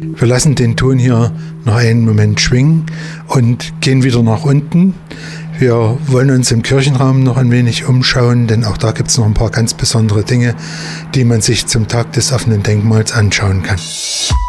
Wir lassen den Ton hier noch einen Moment schwingen und gehen wieder nach unten. Wir wollen uns im Kirchenraum noch ein wenig umschauen, denn auch da gibt es noch ein paar ganz besondere Dinge, die man sich zum Tag des offenen Denkmals anschauen kann.